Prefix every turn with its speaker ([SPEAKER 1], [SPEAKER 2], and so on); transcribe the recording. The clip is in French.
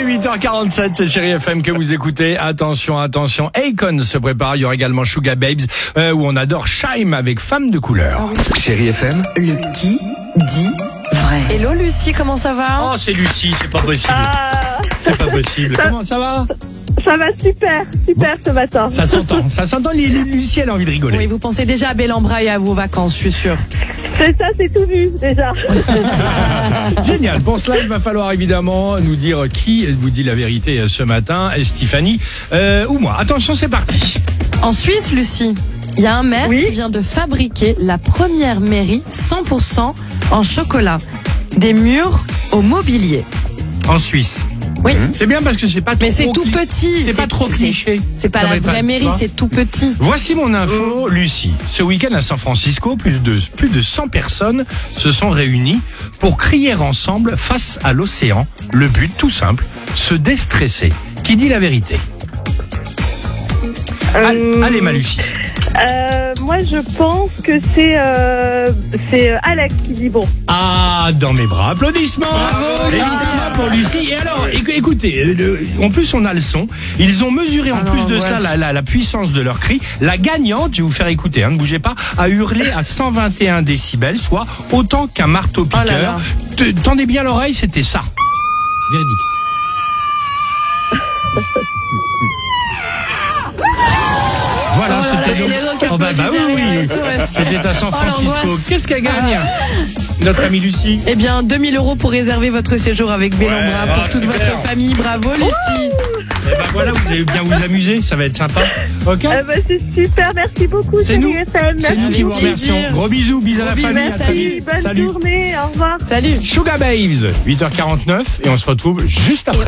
[SPEAKER 1] 8h47, c'est Chérie FM que vous écoutez. Attention, attention, Akon se prépare. Il y aura également Sugar Babes, où on adore Shime avec Femme de couleur.
[SPEAKER 2] Chérie FM,
[SPEAKER 3] Le qui dit vrai.
[SPEAKER 4] Hello Lucie, comment ça va?
[SPEAKER 1] Oh, c'est Lucie, c'est pas possible. C'est pas possible. Comment ça va?
[SPEAKER 5] Ça va super ce matin.
[SPEAKER 1] Ça s'entend. Lucie, elle a envie de rigoler.
[SPEAKER 4] Oui, vous pensez déjà à Bel-en-Bras et à vos vacances, je suis sûre.
[SPEAKER 5] C'est ça, c'est tout vu déjà.
[SPEAKER 1] Génial. Pour cela, il va falloir évidemment nous dire qui vous dit la vérité ce matin, Stéphanie ou moi. Attention, c'est parti.
[SPEAKER 4] En Suisse, Lucie, il y a un maire
[SPEAKER 5] Oui.
[SPEAKER 4] qui vient de fabriquer la première mairie 100% en chocolat. Des murs au mobilier.
[SPEAKER 1] En Suisse.
[SPEAKER 4] Oui.
[SPEAKER 1] C'est bien parce que c'est pas trop
[SPEAKER 4] Mais c'est tout petit.
[SPEAKER 1] C'est pas trop cliché.
[SPEAKER 4] C'est pas
[SPEAKER 1] Ça va
[SPEAKER 4] la
[SPEAKER 1] être
[SPEAKER 4] vraie mairie,
[SPEAKER 1] toi.
[SPEAKER 4] c'est tout petit.
[SPEAKER 1] Voici mon info, Lucie. Ce week-end à San Francisco, plus de 100 personnes se sont réunies pour crier ensemble face à l'océan. Le but, tout simple, se déstresser. Qui dit la vérité? Allez, ma Lucie.
[SPEAKER 5] Moi, je pense que c'est Alex qui dit bon.
[SPEAKER 1] Ah, dans mes bras. Applaudissements. Évidemment pour Lucie. Et alors, écoutez, en plus on a le son. Ils ont mesuré en plus de cela la puissance de leur cri. La gagnante, je vais vous faire écouter, ne bougez pas, a hurlé à 121 décibels, soit autant qu'un marteau-piqueur. Tendez bien l'oreille, c'était ça. Véridique. Voilà, c'était donc. C'était à San Francisco. Qu'est-ce qu'elle gagne, notre amie Lucie?
[SPEAKER 4] Eh bien, 2000 € pour réserver votre séjour avec Bel-en-Bras pour toute
[SPEAKER 1] super.
[SPEAKER 4] votre famille. Bravo, Lucie.
[SPEAKER 1] Et ben voilà, vous allez bien vous amuser, ça va être sympa. Ok.
[SPEAKER 5] C'est super, merci beaucoup.
[SPEAKER 1] C'est nous.
[SPEAKER 5] Chérie FM.
[SPEAKER 1] C'est nous qui vous
[SPEAKER 4] plaisir.
[SPEAKER 1] remercions. Gros bisous, bisous à la
[SPEAKER 4] Gros
[SPEAKER 1] famille.
[SPEAKER 4] bisous,
[SPEAKER 1] À très vite.
[SPEAKER 5] Bonne
[SPEAKER 1] Salut.
[SPEAKER 5] journée, au revoir.
[SPEAKER 4] Salut.
[SPEAKER 1] Sugar Babes, 8h49 et on se retrouve juste après.